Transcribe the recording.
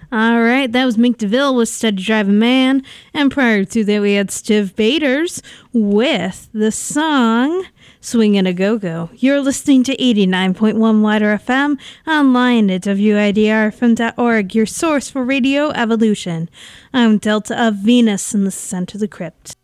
All right, that was Mink DeVille with Steady Driving Man. And prior to that, we had Stiv Bators with the song Swingin' a Go-Go. You're listening to 89.1 Wider FM, online at WIDRFM.org, your source for Radio Evolution. I'm Delta of Venus, and this is Enter the Crypt.